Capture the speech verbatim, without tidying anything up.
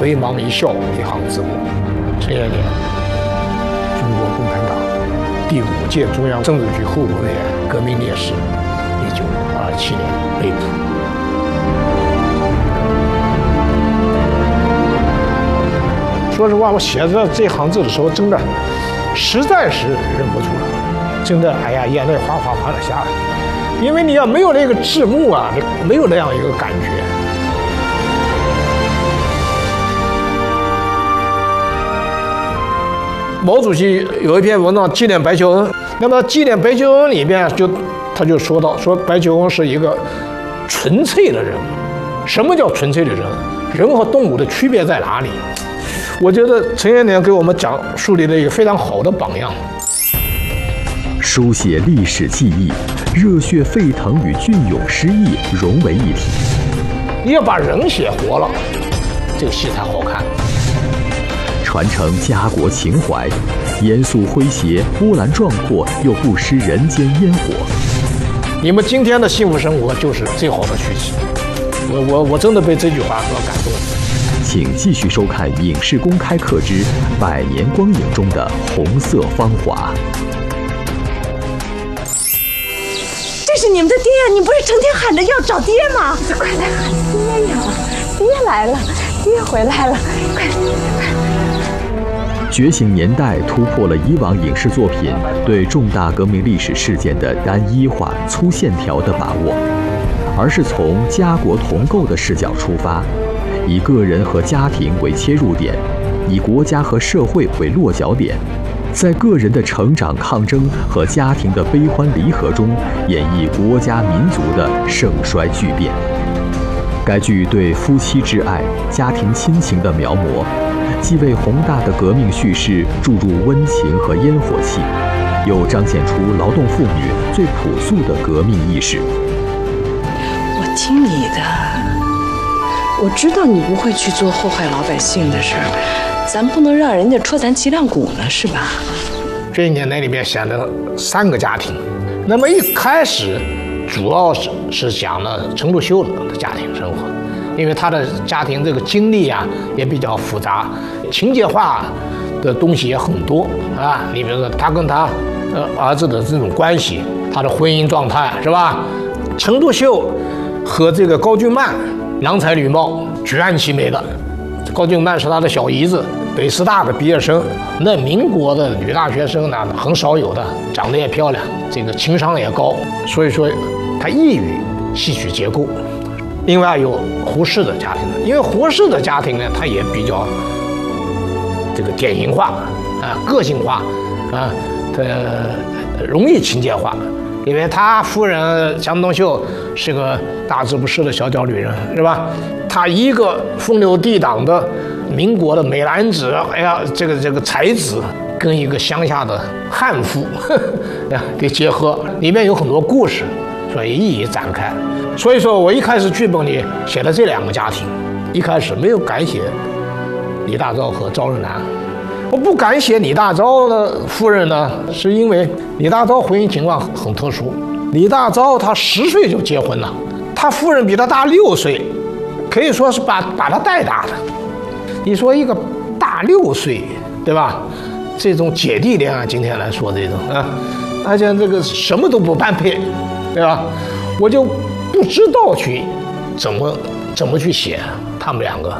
回眸一笑一行字幕。陈延年，中国共产党第五届中央政治局候补委员，革命烈士，一九二七年被捕。说实话，我写着这行字的时候，真的实在是忍不住了，真的，哎呀，眼泪哗哗哗的下来。因为你要没有那个字幕啊，你没有那样一个感觉。毛主席有一篇文章纪念白求恩，那么纪念白求恩里面就他就说到，说白求恩是一个纯粹的人。什么叫纯粹的人？人和动物的区别在哪里？我觉得陈延年给我们讲树立了一个非常好的榜样。 书写历史记忆，热血沸腾与隽永诗意融为一体。 你要把人写活了，这个戏才好看。 传承家国情怀，严肃诙谐，波澜壮阔又不失人间烟火。 你们今天的幸福生活就是最好的续集。我我我真的被这句话所感动。 请继续收看《影视公开课之百年光影中的红色芳华》。 这是你们的爹呀！你不是成天喊着要找爹吗？快来喊爹呀！爹来了，爹回来了，快快！ 觉醒年代突破了以往影视作品对重大革命历史事件的单一化、粗线条的把握，而是从家国同构的视角出发，以个人和家庭为切入点，以国家和社会为落脚点，在个人的成长抗争和家庭的悲欢离合中，演绎国家民族的盛衰巨变。该剧对夫妻之爱、家庭亲情的描摹，既为宏大的革命叙事注入温情和烟火气，又彰显出劳动妇女最朴素的革命意识。 我听你的，我知道你不会去做祸害老百姓的事儿，咱不能让人家戳咱脊梁骨呢，是吧？ 这一年那里面写了三个家庭，那么一开始主要是是讲了陈独秀的家庭生活，因为他的家庭这个经历啊也比较复杂，情节化的东西也很多啊。你比如说他跟他呃儿子的这种关系，他的婚姻状态是吧？陈独秀和这个高俊曼郎才女貌，举案齐眉的。高俊曼是他的小姨子，北师大的毕业生，那民国的女大学生呢很少有的，长得也漂亮，这个情商也高，所以说他易于戏曲结构。另外有胡适的家庭，因为胡适的家庭呢，他也比较这个典型化啊，个性化啊，他容易情节化。因为他夫人江冬秀是个大字不识的小脚女人，是吧？他一个风流倜傥的民国的美男子，哎呀，这个这个才子跟一个乡下的悍妇呵呵给结合，里面有很多故事，所以一一展开。所以说我一开始剧本里写了这两个家庭，一开始没有敢写李大钊和赵日南。我不敢写李大钊的夫人呢，是因为李大钊婚姻情况很特殊。李大钊他十岁就结婚了，他夫人比他大六岁，可以说是把把他带大的。你说一个大六岁，对吧？这种姐弟恋啊，今天来说这种啊，而且这个什么都不般配，对吧？我就不知道去怎么怎么去写他们两个。